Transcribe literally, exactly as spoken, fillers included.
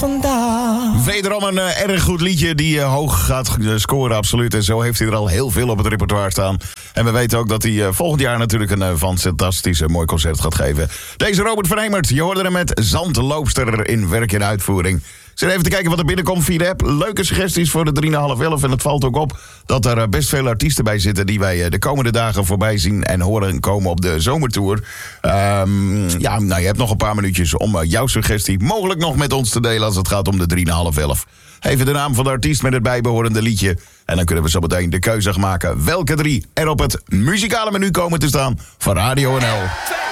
vandaag. Wederom een uh, erg goed liedje die uh, hoog gaat uh, scoren, absoluut. En zo heeft hij er al heel veel op het repertoire staan. En we weten ook dat hij uh, volgend jaar natuurlijk een uh, fantastisch uh, mooi concert gaat geven. Deze Robert van Hemert, je hoorde hem met Zandloopster in werk en uitvoering. Zit even te kijken wat er binnenkomt via de app. Leuke suggesties voor de drie half elf. En het valt ook op dat er best veel artiesten bij zitten die wij de komende dagen voorbij zien en horen komen op de zomertour. Um, ja, nou, je hebt nog een paar minuutjes om jouw suggestie mogelijk nog met ons te delen als het gaat om de drie half elf. Even de naam van de artiest met het bijbehorende liedje. En dan kunnen we zo meteen de keuze maken welke drie er op het muzikale menu komen te staan van Radio N L.